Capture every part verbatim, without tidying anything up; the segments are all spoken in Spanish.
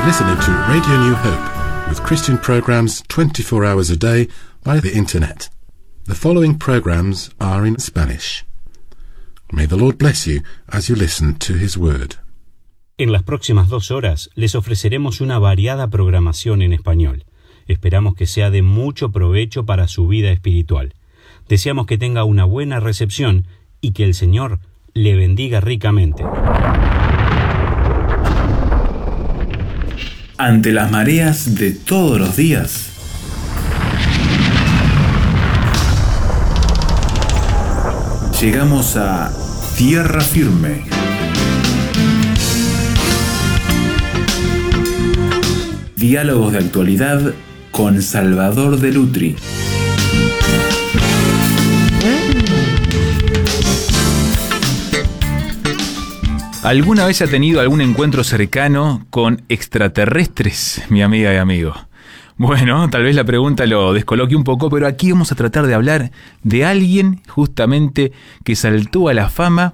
listening to Radio New Hope with Christian programs twenty-four hours a day by the internet. The following programs are in Spanish. May the Lord bless you as you listen to His Word. En las próximas dos horas les ofreceremos una variada programación en español. Esperamos que sea de mucho provecho para su vida espiritual. Deseamos que tenga una buena recepción y que el Señor le bendiga ricamente. Ante las mareas de todos los días, llegamos a tierra firme. Diálogos de actualidad con Salvador de Lutri. ¿Alguna vez ha tenido algún encuentro cercano con extraterrestres, mi amiga y amigo? Bueno, tal vez la pregunta lo descoloque un poco, pero aquí vamos a tratar de hablar de alguien justamente que saltó a la fama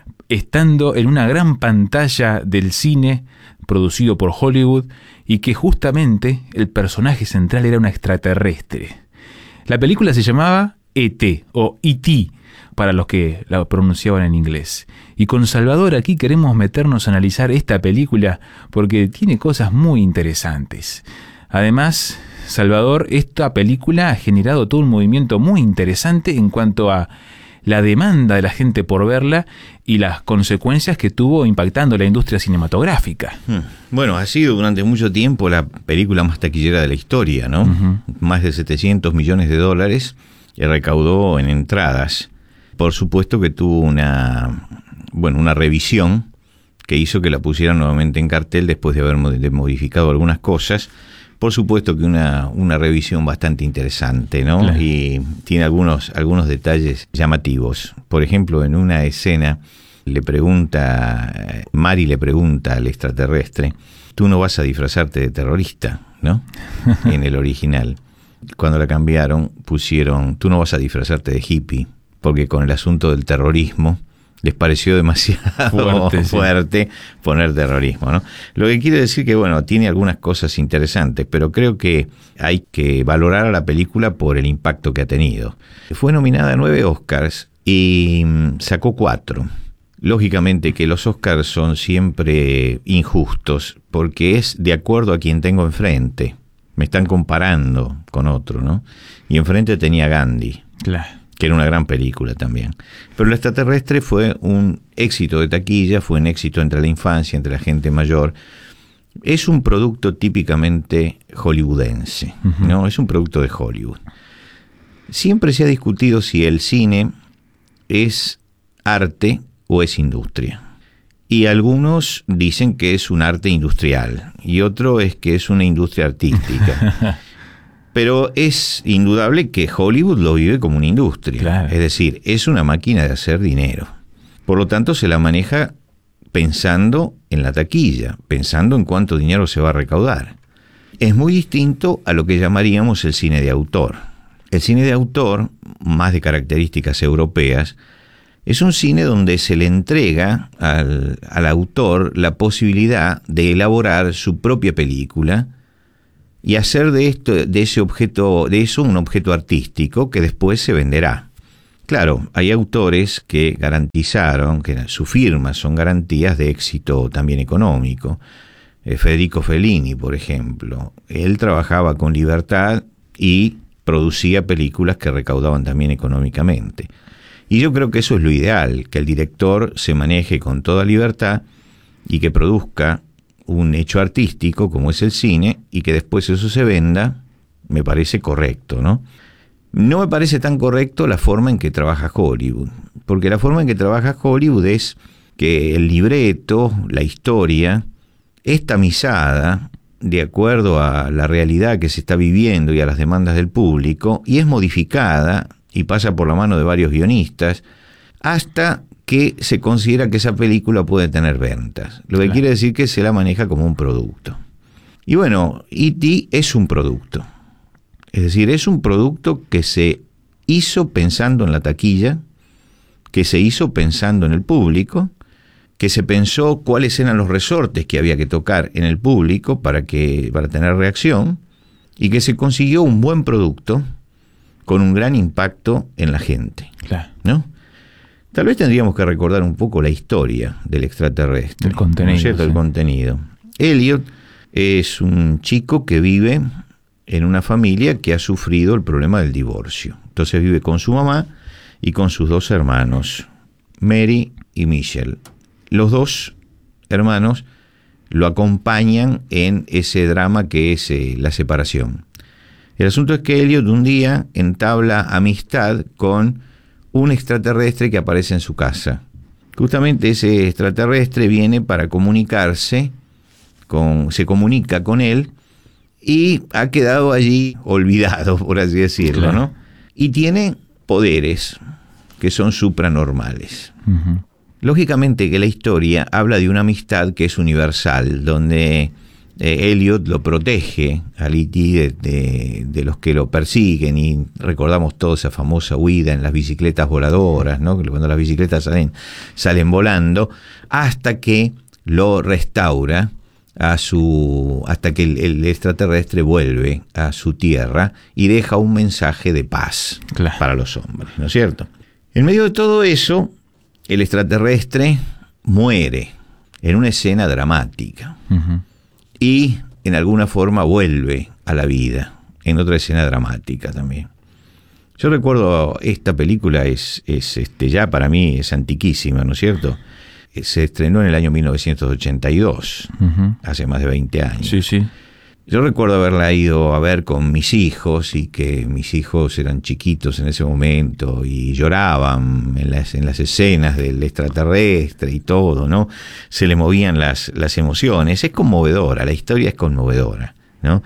estando en una gran pantalla del cine producido por Hollywood y que justamente el personaje central era un extraterrestre. La película se llamaba E T o E T para los que la pronunciaban en inglés. Y con Salvador aquí queremos meternos a analizar esta película porque tiene cosas muy interesantes. Además, Salvador, esta película ha generado todo un movimiento muy interesante en cuanto a la demanda de la gente por verla y las consecuencias que tuvo impactando la industria cinematográfica. Bueno, ha sido durante mucho tiempo la película más taquillera de la historia, ¿no? Uh-huh. Más de setecientos millones de dólares y recaudó en entradas. Por supuesto que tuvo una, bueno, una revisión que hizo que la pusieran nuevamente en cartel después de haber modificado algunas cosas. Por supuesto que una, una revisión bastante interesante, ¿no? Claro. Y tiene algunos, algunos detalles llamativos. Por ejemplo, en una escena le pregunta, Mari le pregunta al extraterrestre, tú no vas a disfrazarte de terrorista, ¿no? En el original. Cuando la cambiaron, pusieron, tú no vas a disfrazarte de hippie, porque con el asunto del terrorismo les pareció demasiado fuerte, fuerte sí. poner terrorismo, ¿no? Lo que quiere decir que, bueno, tiene algunas cosas interesantes, pero creo que hay que valorar a la película por el impacto que ha tenido. Fue nominada a nueve Oscars y sacó cuatro. Lógicamente que los Oscars son siempre injustos, porque es de acuerdo a quien tengo enfrente. Me están comparando con otro, ¿no? Y enfrente tenía Gandhi. Claro. Que era una gran película también. Pero El extraterrestre fue un éxito de taquilla, fue un éxito entre la infancia, entre la gente mayor. Es un producto típicamente hollywoodense, uh-huh. ¿no? Es un producto de Hollywood. Siempre se ha discutido si el cine es arte o es industria. Y algunos dicen que es un arte industrial, y otro es que es una industria artística. Pero es indudable que Hollywood lo vive como una industria. Claro. Es decir, es una máquina de hacer dinero. Por lo tanto, se la maneja pensando en la taquilla, pensando en cuánto dinero se va a recaudar. Es muy distinto a lo que llamaríamos el cine de autor. El cine de autor, más de características europeas, es un cine donde se le entrega al, al autor la posibilidad de elaborar su propia película y hacer de esto, de ese objeto, de eso un objeto artístico que después se venderá. Claro, hay autores que garantizaron, que su firma son garantías de éxito también económico. Eh, Federico Fellini, por ejemplo, él trabajaba con libertad y producía películas que recaudaban también económicamente. Y yo creo que eso es lo ideal, que el director se maneje con toda libertad y que produzca un hecho artístico como es el cine y que después eso se venda, me parece correcto, ¿no? No me parece tan correcto la forma en que trabaja Hollywood, porque la forma en que trabaja Hollywood es que el libreto, la historia, es tamizada de acuerdo a la realidad que se está viviendo y a las demandas del público y es modificada y pasa por la mano de varios guionistas hasta que se considera que esa película puede tener ventas. Lo que claro. quiere decir que se la maneja como un producto. Y bueno, E T es un producto. Es decir, es un producto que se hizo pensando en la taquilla, que se hizo pensando en el público, que se pensó cuáles eran los resortes que había que tocar en el público para, que, para tener reacción, y que se consiguió un buen producto con un gran impacto en la gente. Claro. ¿No? Tal vez tendríamos que recordar un poco la historia del extraterrestre. El contenido. ¿No es cierto? Sí. El contenido. Elliot es un chico que vive en una familia que ha sufrido el problema del divorcio. Entonces vive con su mamá y con sus dos hermanos, Mary y Michelle. Los dos hermanos lo acompañan en ese drama que es eh, la separación. El asunto es que Elliot un día entabla amistad con un extraterrestre que aparece en su casa. Justamente ese extraterrestre viene para comunicarse, con, se comunica con él y ha quedado allí olvidado, por así decirlo, Claro. ¿no? Y tiene poderes que son supranormales. Uh-huh. Lógicamente que la historia habla de una amistad que es universal, donde eh, Elliot lo protege a E T de, de, de los que lo persiguen, y recordamos toda esa famosa huida en las bicicletas voladoras, ¿no? Cuando las bicicletas salen, salen volando, hasta que lo restaura a su, hasta que el, el extraterrestre vuelve a su tierra y deja un mensaje de paz Claro. para los hombres, ¿no es cierto? En medio de todo eso, el extraterrestre muere en una escena dramática Uh-huh. y en alguna forma vuelve a la vida en otra escena dramática también. Yo recuerdo esta película, es, es este, ya para mí es antiquísima, ¿no es cierto? Se estrenó en el año mil novecientos ochenta y dos, Uh-huh. hace más de veinte años. Sí, sí. Yo recuerdo haberla ido a ver con mis hijos, y que mis hijos eran chiquitos en ese momento y lloraban en las, en las escenas del extraterrestre y todo, ¿no? Se le movían las, las emociones. Es conmovedora, la historia es conmovedora, ¿no?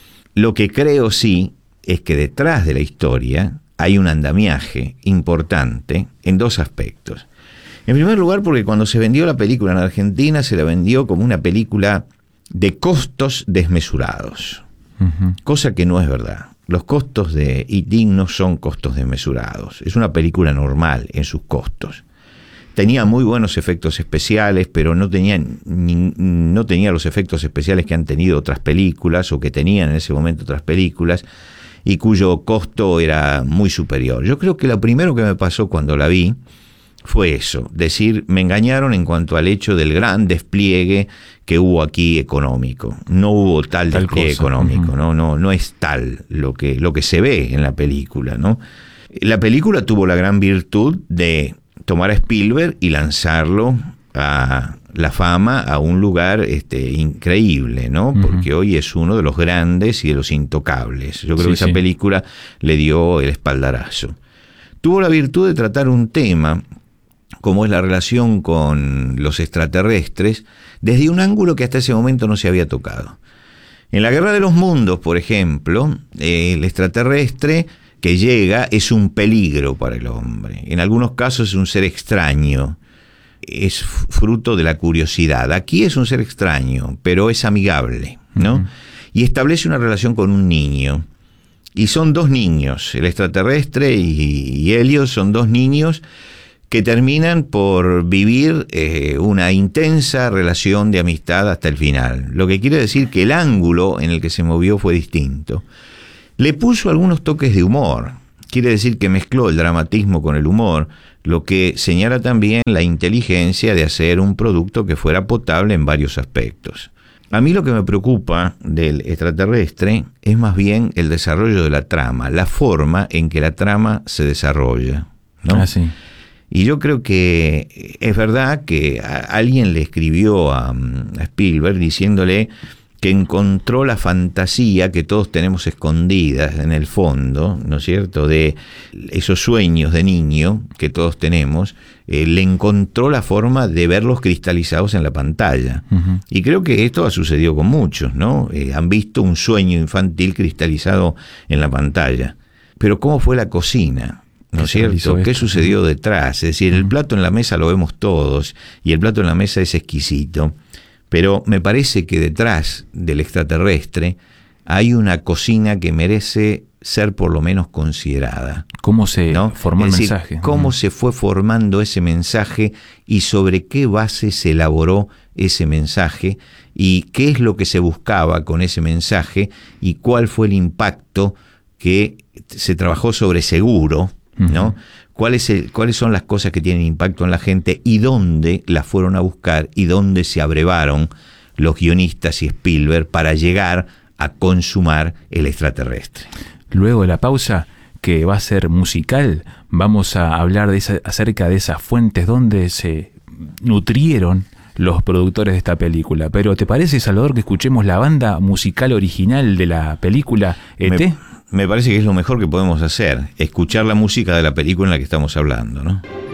Lo que creo sí es que detrás de la historia hay un andamiaje importante en dos aspectos. En primer lugar, porque cuando se vendió la película en Argentina, se la vendió como una película de costos desmesurados, Uh-huh. cosa que no es verdad. Los costos de E T no son costos desmesurados. Es una película normal en sus costos. Tenía muy buenos efectos especiales, pero no tenía, ni, no tenía los efectos especiales que han tenido otras películas, o que tenían en ese momento otras películas, y cuyo costo era muy superior. Yo creo que lo primero que me pasó cuando la vi fue eso, decir, me engañaron en cuanto al hecho del gran despliegue que hubo aquí económico. No hubo tal, Tal despliegue cosa. económico, Uh-huh. no, no, no es tal lo que, lo que se ve en la película, ¿no? La película tuvo la gran virtud de tomar a Spielberg y lanzarlo a la fama, a un lugar este, increíble, ¿no? Uh-huh. Porque hoy es uno de los grandes y de los intocables. Yo creo Sí, que esa sí. película le dio el espaldarazo. Tuvo la virtud de tratar un tema como es la relación con los extraterrestres, desde un ángulo que hasta ese momento no se había tocado. En la Guerra de los Mundos, por ejemplo, eh, el extraterrestre que llega es un peligro para el hombre. En algunos casos es un ser extraño, es fruto de la curiosidad. Aquí es un ser extraño, pero es amigable, ¿no? Uh-huh. Y establece una relación con un niño. Y son dos niños, el extraterrestre y, y Elliot son dos niños que terminan por vivir eh, una intensa relación de amistad hasta el final. Lo que quiere decir que el ángulo en el que se movió fue distinto. Le puso algunos toques de humor. Quiere decir que mezcló el dramatismo con el humor, lo que señala también la inteligencia de hacer un producto que fuera potable en varios aspectos. A mí lo que me preocupa del extraterrestre es más bien el desarrollo de la trama, la forma en que la trama se desarrolla, ¿no? Ah, sí. Y yo creo que es verdad que alguien le escribió a, a Spielberg diciéndole que encontró la fantasía que todos tenemos escondidas en el fondo, ¿no es cierto?, de esos sueños de niño que todos tenemos, eh, le encontró la forma de verlos cristalizados en la pantalla. Uh-huh. Y creo que esto ha sucedido con muchos, ¿no? Eh, han visto un sueño infantil cristalizado en la pantalla. Pero ¿cómo fue la cocina? ¿No es cierto? ¿Qué sucedió detrás? Es decir, el plato en la mesa lo vemos todos y el plato en la mesa es exquisito, pero me parece que detrás del extraterrestre hay una cocina que merece ser por lo menos considerada. ¿Cómo se ¿no? formó es el decir, mensaje? ¿Cómo uh-huh. se fue formando ese mensaje y sobre qué base se elaboró ese mensaje y qué es lo que se buscaba con ese mensaje y cuál fue el impacto que se trabajó sobre seguro, ¿no? Uh-huh. ¿Cuál es el, cuáles son las cosas que tienen impacto en la gente y dónde las fueron a buscar y dónde se abrevaron los guionistas y Spielberg para llegar a consumar el extraterrestre? Luego de la pausa, que va a ser musical, vamos a hablar de esa, acerca de esas fuentes donde se nutrieron los productores de esta película. Pero ¿te parece, Salvador, que escuchemos la banda musical original de la película E T? Me, me parece que es lo mejor que podemos hacer, escuchar la música de la película en la que estamos hablando, ¿no?